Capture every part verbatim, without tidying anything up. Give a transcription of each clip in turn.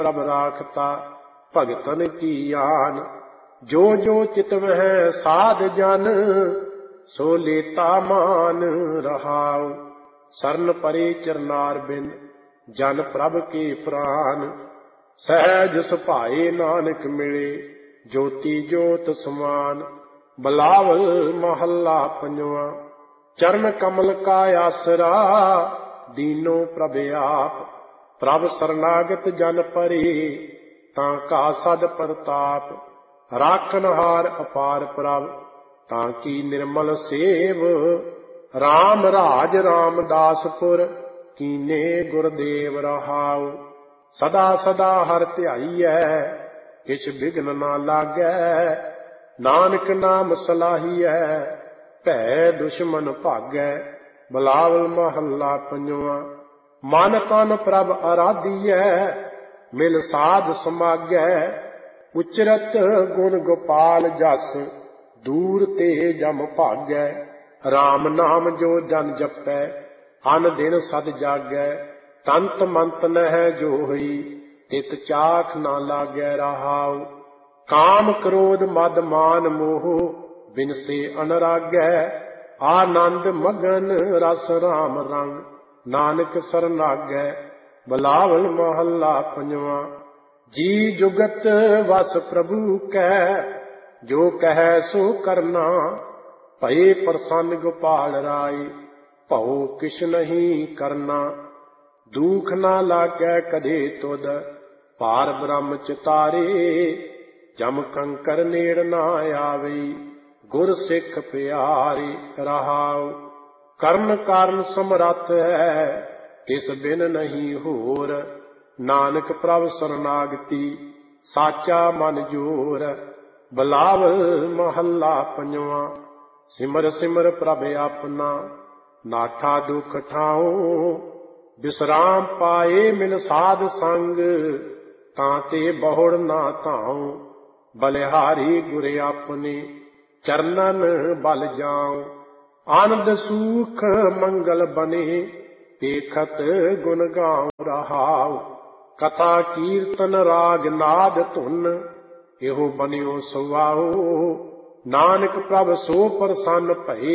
प्रभ राखता भगतन की आन। जो जो चितवह साध जन सो लेता मान रहाओ। शरण परे चरनार बिन जन प्रभ के प्राण। सहज सुभाए नानक मिले ज्योति ज्योत समान। बिलावल महला पंजवा। चरण कमल का आसरा दीनो प्रभ आप। प्रभ शरणागत जन परे ताका सद प्रताप। राखन हार अपार प्रभ ताकी निर्मल सेव। राम राज रामदासपुर कीने गुरदेव रहाओ। सदा सदा हर ध्याईऐ किछ विघ्न ना लागै। नानक नाम सलाहीऐ भै दुश्मन भागै। बिलावल महला पंजवा। मन तन प्रभ आराधीऐ मिल साध समागै। उचरत गुण गोपाल जस दूर ते जम भागै। राम नाम जो जन जपै अन दिन सद जागै। तंत मंत नह जो होई तित चाख ना लागै रहाओ। काम क्रोध मद मान मोह बिन से अनरागै। आनंद मगन रस राम रंग नानक सरनागै। बिलावल महला पंजवा। जी जुगत वस प्रभु कै जो कह सो करना। भये प्रसन्न गोपाल राय भौ किछ नहीं करना। दुख ना लागै कदे तुद पार ब्रह्म चितारे। जम कंकर नेड़ ना आवे गुर सिख प्यारे रहाओ। कर्ण कारण समरथ है तिस बिन नहीं होर। नानक प्रभ शरणागति साचा मन जोर। बिलावल महला पंजवा। सिमर सिमर प्रभ अपना नाठा दुख ठाओ। विश्राम पाए मिल साध संग ताते बहुड़ ना ताओ। बलिहारी गुर अपने चरणन बल जाओ। आनंद सुख मंगल बने देखत गुण गाँव रहाओ। कथा कीर्तन राग नाद धुन एहो बनियो सुवाओ। नानक प्रभ सो प्रसन्न भये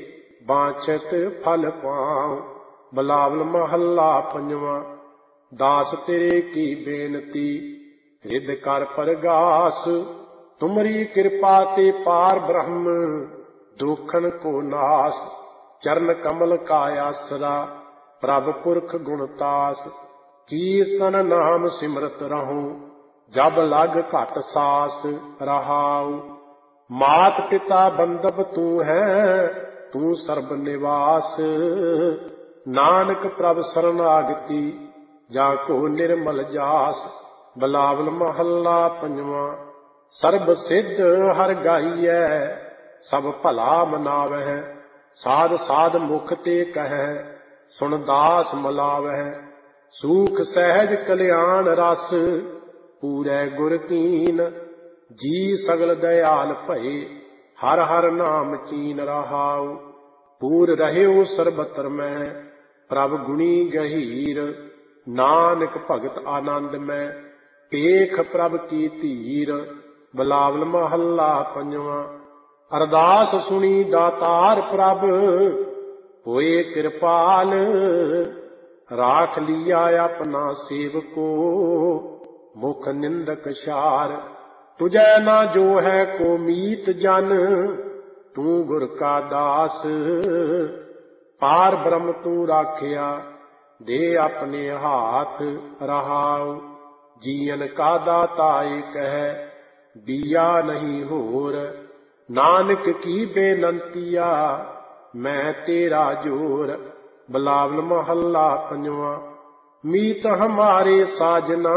बांछत फल पाओ। बिलावल महला पंजवा। दास तेरे की बेनती हृद कर परगास। तुमरी कृपा ते पार ब्रह्म दुखन को नाश। चरण कमल का आसरा प्रभ पुरख गुणतास। कीर्तन नाम सिमरत रहूं जब लग घट सास रहाऊ। मात पिता बंदब तू है तू सर्ब निवास। नानक प्रभ शरणागति जाको निर्मल जास। बिलावल महला पंजवा। सर्ब सिद्ध हर गाइयै सब भला मनावै। साध साध मुख ते कहै सुन दास मलावै। सूख सहज कल्याण रस पूरै गुर कीन। जी सगल दयाल भये हर हर नाम चीन रहाऊ। पूर रहियो सर्बत्र में प्रभ गुणी गहीर। नानक भगत आनंद में पेख प्रभ की धीर। बिलावल महला पंजवा। अरदास सुनी दातार प्रभ होए कृपाल। राख लिया अपना सेवको मुख निंदक शार। तुझे ना जो है को मीत जन तू गुर का दास। पार ब्रह्म तू राखिया दे अपने हाथ रहाऊ। जीवन का दाता एक है बिया नहीं होर। नानक की बेनंतिया मैं तेरा जोर। बिलावल महला पंजवा। मीत हमारे साजना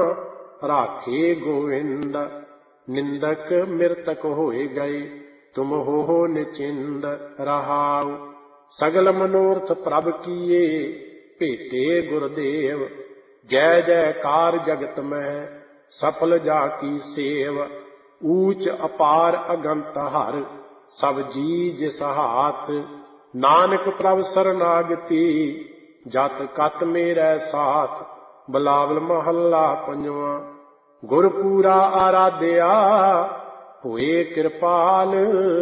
राखे गोविंद। निंदक मृतक होए गए तुम हो निचिंद रहाऊ। सगल मनोरथ प्रभ किए भेटे गुरुदेव। जय जयकार जगत में सफल जाकी सेव। ऊंच अपार अगंत हर सब जी जिस हाथ। नानक प्रभ शरणागति जत कत मेरे साथ। ਬਿਲਾਵਲ ਮਹੱਲਾ ਪੰਜਵਾਂ। ਗੁਰਪੂਰਾ ਆਰਾਧਿਆ ਹੋਏ ਕਿਰਪਾਲ,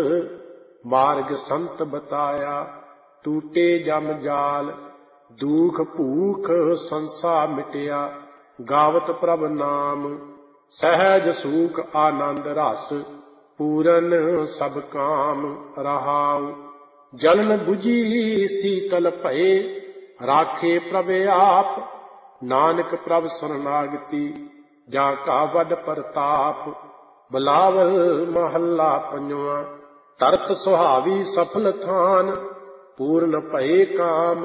ਮਾਰਗ ਸੰਤ ਬਤਾਇਆ ਟੂਟੇ ਜਮ ਜਾਲ। ਦੁਖ ਭੂਖ ਸੰਸਾ ਮਿਟਿਆ ਗਾਵਤ ਪ੍ਰਭ ਨਾਮ, ਸਹਿਜ ਸੂਖ ਆਨੰਦ ਰਸ ਪੂਰਨ ਸਭ ਕਾਮ ਰਹਾਉ। ਜਲਨ ਬੁਝੀ ਸੀਤਲ ਭਏ ਰਾਖੇ ਪ੍ਰਭ ਆਪ, ਨਾਨਕ ਪ੍ਰਭ ਸਰਨਾਗਤੀ ਜਾ ਕਾ ਵੱਡ ਪ੍ਰਤਾਪ। ਬਿਲਾਵਲ ਮਹੱਲਾ ਪੰਜਵਾਂ। ਤਰਤ ਸੁਹਾਵੀ ਸਫਲ ਥਾਨ, ਪੂਰਨ ਭਏ ਕਾਮ।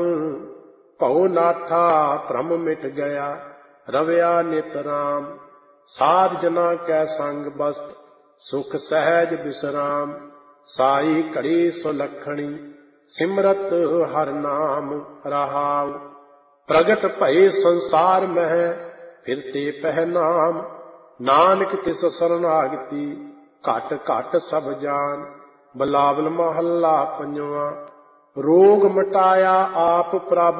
ਭਉ ਨਾਠਾ ਭ੍ਰਮ ਮਿਟ ਗਿਆ ਰਵਿਆ ਨਿਤ ਰਾਮ। ਸਾਧ ਜਨਾ ਕੈ ਸੰਗ ਬਸਤ ਸੁਖ ਸਹਿਜ ਬਿਸਰਾਮ। ਸਾਈ ਘੜੀ ਸੁਲੱਖਣੀ ਸਿਮਰਤ ਹਰ ਨਾਮ ਰਹਾਉ। ਪ੍ਰਗਟ ਭਏ ਸੰਸਾਰ ਮਹਿ ਫਿਰਤੇ ਪਹਿਨਾਮ, ਨਾਨਕ ਤਿਸ ਸਰਨਾਗਤੀ ਘਟ ਘਟ ਸਭ ਜਾਨ। ਬਿਲਾਵਲ ਮਹੱਲਾ ਪੰਜਵਾਂ। ਰੋਗ ਮਟਾਇਆ ਆਪ ਪ੍ਰਭ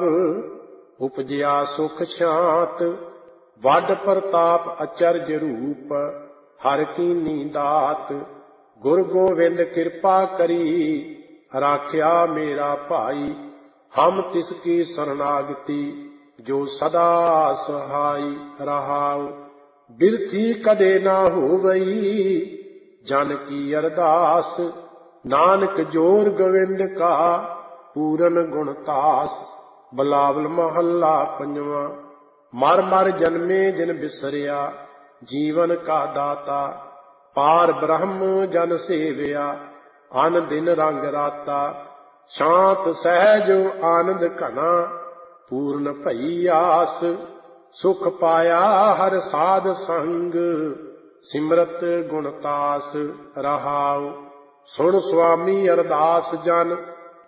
ਉਪਜਿਆ ਸੁਖ ਸ਼ਾਂਤ। ਵੱਡ ਪ੍ਰਤਾਪ ਅਚਰਜ ਰੂਪ ਹਰ ਕੀਨੀ ਦਾਤ। ਗੁਰ ਗੋਵਿੰਦ ਕਿਰਪਾ ਕਰੀ ਰਾਖਿਆ ਮੇਰਾ ਭਾਈ। ਹਮ ਤਿਸ ਕੀ ਸਰਨਾਗਤੀ ਜੋ ਸਦਾ ਸਹਾਈ ਰਹਾਉ। ਬਿਰਥੀ ਕਦੇ ਨਾ ਹੋਵਈ ਜਨ ਕੀ ਅਰਦਾਸ, ਨਾਨਕ ਜੋਰ ਗੋਵਿੰਦ ਕਾ ਪੂਰਨ ਗੁਣਤਾਸ। ਬਿਲਾਵਲ ਮਹੱਲਾ ਪੰਜਵਾਂ। ਮਰ ਮਰ ਜਨਮੇ ਜਿਨ ਬਿਸਰਿਆ ਜੀਵਨ ਕਾ ਦਾਤਾ। ਪਾਰ ਬ੍ਰਹਮ ਜਨ ਸੇਵਿਆ ਅਨ ਦਿਨ ਰੰਗ ਰਾਤਾ। ਸ਼ਾਂਤ ਸਹਿਜ ਆਨੰਦ ਘਨਾ ਪੂਰਨ ਭਈ ਆਸ। ਸੁਖ ਪਾਇਆ ਹਰ ਸਾਧ ਸੰਗ ਸਿਮਰਤ ਗੁਣਤਾਸ ਰਹਾਉ। ਸੁਣ ਸੁਆਮੀ ਅਰਦਾਸ ਜਨ